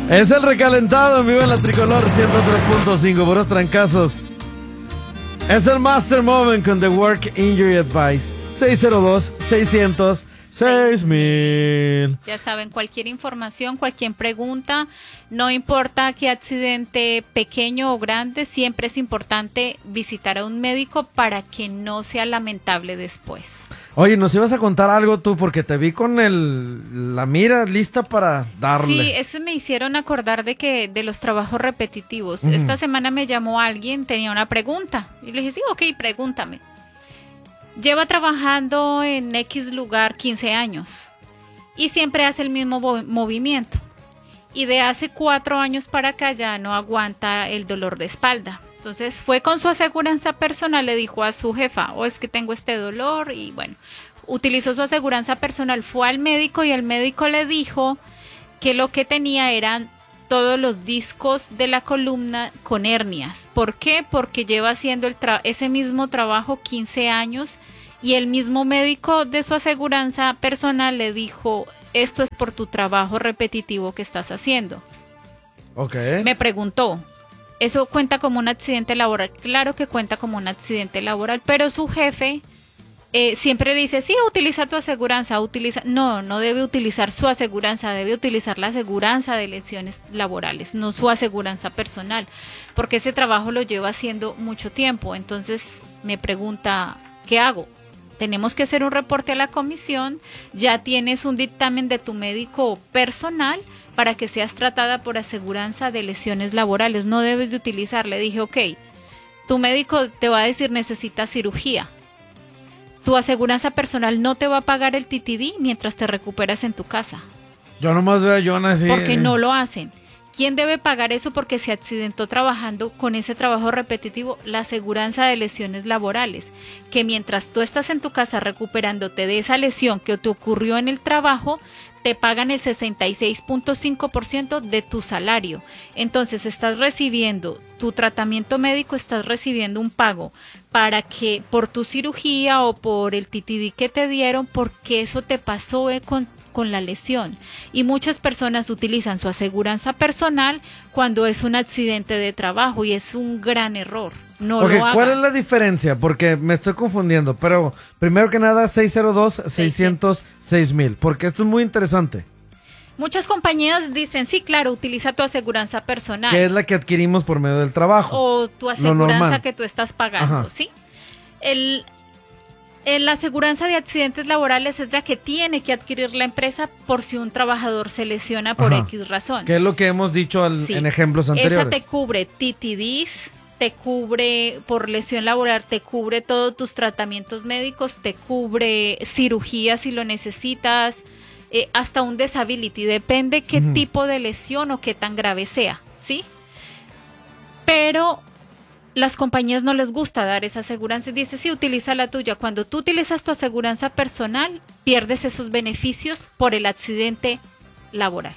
Es el recalentado en vivo en la Tricolor 103.5 por los trancazos. Es el Master Moment con The Work Injury Advice. 602-600-6000. Ya saben, cualquier información, cualquier pregunta, no importa qué accidente pequeño o grande, siempre es importante visitar a un médico para que no sea lamentable después. Oye, nos ibas a contar algo tú porque te vi con la mira lista para darle. Sí, eso me hicieron acordar de los trabajos repetitivos. Esta semana me llamó alguien, tenía una pregunta y le dije, sí, ok, pregúntame. Lleva trabajando en X lugar 15 años y siempre hace el mismo movimiento. Y de hace 4 años para acá ya no aguanta el dolor de espalda. Entonces fue con su aseguranza personal, le dijo a su jefa, es que tengo este dolor y bueno, utilizó su aseguranza personal, fue al médico y el médico le dijo que lo que tenía eran todos los discos de la columna con hernias. ¿Por qué? Porque lleva haciendo ese mismo trabajo 15 años y el mismo médico de su aseguranza personal le dijo, esto es por tu trabajo repetitivo que estás haciendo. Okay. Me preguntó, ¿eso cuenta como un accidente laboral? Claro que cuenta como un accidente laboral, pero su jefe siempre dice, sí, utiliza tu aseguranza, no debe utilizar su aseguranza, debe utilizar la aseguranza de lesiones laborales, no su aseguranza personal, porque ese trabajo lo lleva haciendo mucho tiempo. Entonces me pregunta, ¿qué hago? Tenemos que hacer un reporte a la comisión, ya tienes un dictamen de tu médico personal para que seas tratada por aseguranza de lesiones laborales, no debes de utilizar. Le dije, ok, tu médico te va a decir necesitas cirugía. Tu aseguranza personal no te va a pagar el TTD mientras te recuperas en tu casa. Yo nomás veo a Jonah así. Porque no lo hacen. ¿Quién debe pagar eso porque se accidentó trabajando con ese trabajo repetitivo? La aseguranza de lesiones laborales, que mientras tú estás en tu casa recuperándote de esa lesión que te ocurrió en el trabajo, te pagan el 66.5% de tu salario. Entonces estás recibiendo tu tratamiento médico, estás recibiendo un pago para que por tu cirugía o por el TTD que te dieron, porque eso te pasó con la lesión. Y muchas personas utilizan su aseguranza personal cuando es un accidente de trabajo y es un gran error. No lo hagan. ¿Cuál es la diferencia? Porque me estoy confundiendo, pero primero que nada 602-600-6000, porque esto es muy interesante. Muchas compañías dicen, sí, claro, utiliza tu aseguranza personal. Que es la que adquirimos por medio del trabajo. O tu aseguranza que tú estás pagando, ajá, ¿sí? La aseguranza de accidentes laborales es la que tiene que adquirir la empresa por si un trabajador se lesiona por X razón. Que es lo que hemos dicho en ejemplos anteriores. Esa te cubre TTDs, te cubre por lesión laboral, te cubre todos tus tratamientos médicos, te cubre cirugía si lo necesitas, hasta un disability, depende qué tipo de lesión o qué tan grave sea, ¿sí? Pero las compañías no les gusta dar esa aseguranza y dice, sí, utiliza la tuya. Cuando tú utilizas tu aseguranza personal, pierdes esos beneficios por el accidente laboral.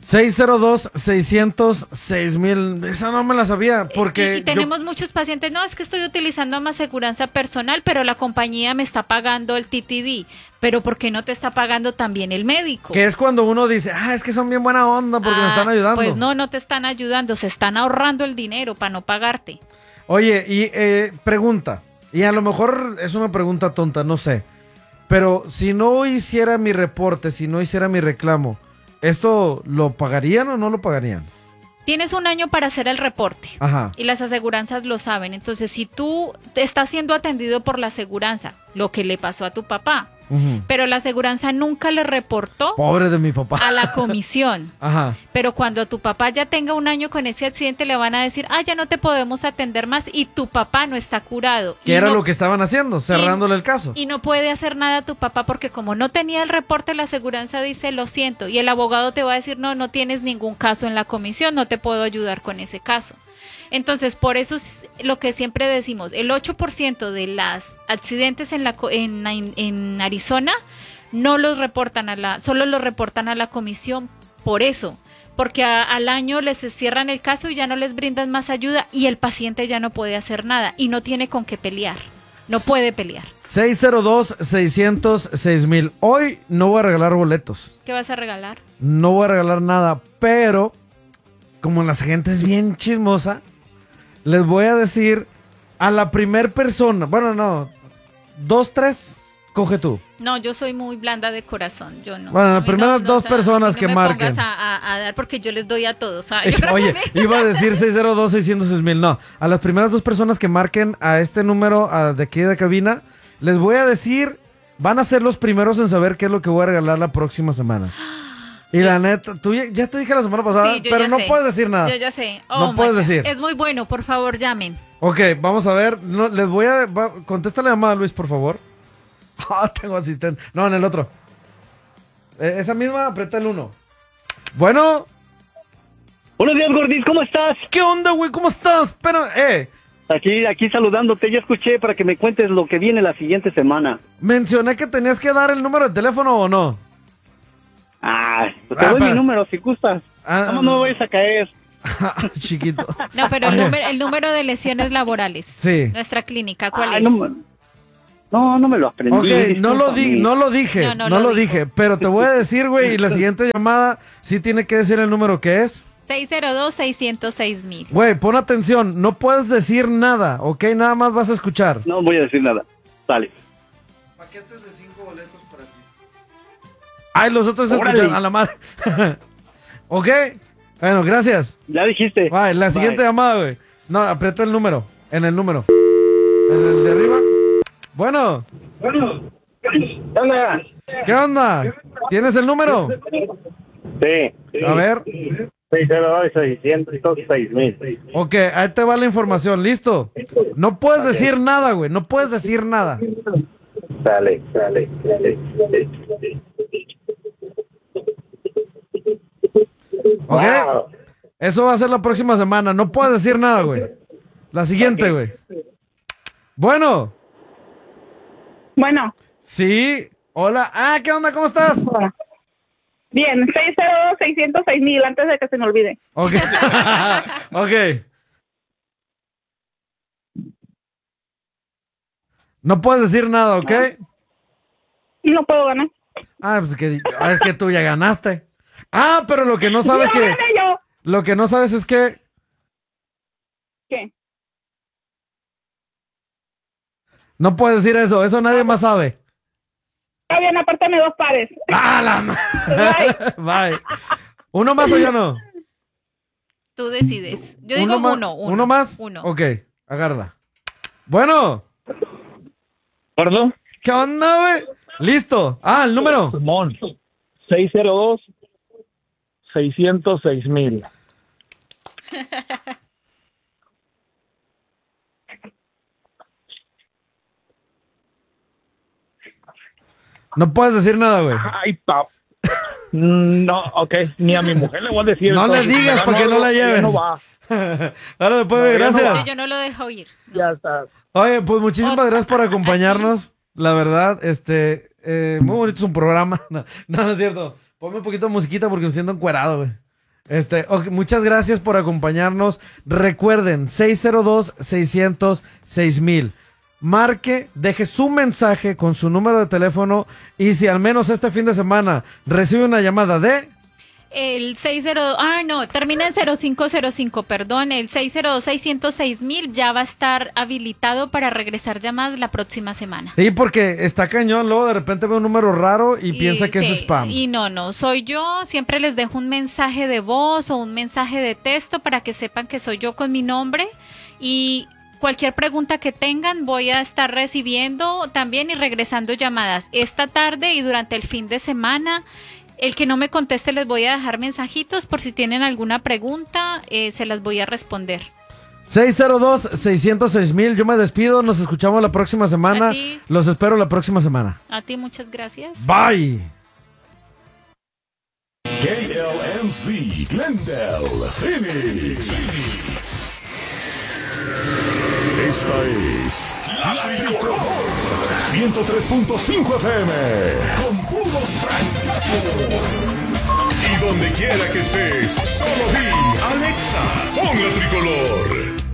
602-600-6000, esa no me la sabía porque... Y tenemos muchos pacientes, no, es que estoy utilizando mi aseguranza personal, pero la compañía me está pagando el TTD, pero ¿por qué no te está pagando también el médico? Que es cuando uno dice, es que son bien buena onda porque me están ayudando. Pues no te están ayudando, se están ahorrando el dinero para no pagarte. Oye, y pregunta, y a lo mejor es una pregunta tonta, no sé, pero si no hiciera mi reporte, si no hiciera mi reclamo, ¿esto lo pagarían o no lo pagarían? Tienes un año para hacer el reporte. Ajá. Y las aseguranzas lo saben. Entonces, si tú estás siendo atendido por la aseguranza, lo que le pasó a tu papá, pero la aseguranza nunca le reportó, pobre de mi papá, a la comisión. Ajá. Pero cuando tu papá ya tenga un año con ese accidente, le van a decir, ya no te podemos atender más y tu papá no está curado. ¿Qué era lo que estaban haciendo? Cerrándole el caso. Y no puede hacer nada tu papá porque como no tenía el reporte, la aseguranza dice, lo siento. Y el abogado te va a decir, no tienes ningún caso en la comisión, no te puedo ayudar con ese caso. Entonces, por eso es lo que siempre decimos, el 8% de los accidentes en Arizona no los reportan solo los reportan a la comisión por eso, porque al año les cierran el caso y ya no les brindan más ayuda y el paciente ya no puede hacer nada y no tiene con qué pelear, no puede pelear. 602-600-6000. Hoy no voy a regalar boletos. ¿Qué vas a regalar? No voy a regalar nada, pero como la gente es bien chismosa, les voy a decir a la primer persona. Bueno, no. 2, 3, coge tú. No, yo soy muy blanda de corazón, yo no. Bueno, las primeras dos personas que marquen. No me pongas a dar porque yo les doy a todos. Oye, iba a decir 602-606,000. No, a las primeras 2 personas que marquen a este número de aquí de cabina, les voy a decir, van a ser los primeros en saber qué es lo que voy a regalar la próxima semana. Y la neta, tú ya te dije la semana pasada, sí, pero no puedes decir nada. Yo ya sé. No puedes decir. Es muy bueno, por favor, llamen. Ok, vamos a ver. No, les voy a... contesta la llamada, Luis, por favor. Tengo asistente. No, en el otro. Esa misma, aprieta el 1. Bueno. Buenos días, Gordis, ¿cómo estás? ¿Qué onda, güey? ¿Cómo estás? Espera, Aquí saludándote, ya escuché para que me cuentes lo que viene la siguiente semana. Mencioné que tenías que dar el número de teléfono o no. Pues te doy mi número si gustas. No me vayas a caer. Chiquito. No, pero el número de lesiones laborales. Sí. Nuestra clínica, ¿cuál es? No me lo aprendí. Ok, no lo dije. No lo dije. Pero te voy a decir, güey, y la siguiente llamada sí tiene que decir el número que es. 602-606,000. Güey, pon atención. No puedes decir nada, ¿ok? Nada más vas a escuchar. No voy a decir nada. Dale. Paquetes de 5 boletos para ti. Ay, los otros se escuchan a la madre. ¿Ok? Bueno, gracias. Ya dijiste. Bye, la siguiente llamada, güey. No, aprieta el número. En el número. En el de arriba. Bueno. ¿Qué onda? ¿Qué onda? ¿Tienes el número? Sí. A ver. 602-606,000. Ok, ahí te va la información. ¿Listo? No puedes decir nada, güey. No puedes decir nada. Dale. ¿Ok? Wow. Eso va a ser la próxima semana. No puedes decir nada, güey. La siguiente, güey. Bueno. Sí. Hola. ¿Qué onda? ¿Cómo estás? Bien, 602-606,000 antes de que se me olvide. Ok. Ok. No puedes decir nada, ¿ok? No puedo ganar. Pues es que tú ya ganaste. Pero lo que no sabes ¡No gané yo! Lo que no sabes es que... ¿Qué? No puedes decir eso. Eso nadie más sabe. Está bien, apártame 2 pares. Bye. ¿Uno más o ya no? Tú decides. Yo digo uno. ¿Uno más? Uno. Ok, agárrala. Bueno. ¿Perdón? ¿Qué onda, güey? Listo. El número. 602-606,000. No puedes decir nada, güey. Ay, papá. No, ok. Ni a mi mujer le voy a decir. No le digas porque no la lleves. No va. Ahora después, gracias. Yo no lo dejo ir. No. Ya está. Oye, pues muchísimas gracias por acompañarnos. La verdad, muy bonito es un programa. No es cierto. Ponme un poquito de musiquita porque me siento encuerado, güey. Muchas gracias por acompañarnos. Recuerden, 602-606,000. Marque, deje su mensaje con su número de teléfono y si al menos este fin de semana recibe una llamada de... El 602, termina en 0505, perdón, el 602-606,000 ya va a estar habilitado para regresar llamadas la próxima semana. Sí, porque está cañón, luego de repente ve un número raro y piensa que es spam. Y no, soy yo, siempre les dejo un mensaje de voz o un mensaje de texto para que sepan que soy yo con mi nombre y... Cualquier pregunta que tengan voy a estar recibiendo también y regresando llamadas esta tarde y durante el fin de semana. El que no me conteste les voy a dejar mensajitos por si tienen alguna pregunta, se las voy a responder. 602-606,000, yo me despido, nos escuchamos la próxima semana. Los espero la próxima semana. A ti muchas gracias. Bye. KLMC Glendale, Phoenix. Esta es La Tricolor 103.5 FM con puros fracasos. Y donde quiera que estés, solo di Alexa, pon La Tricolor.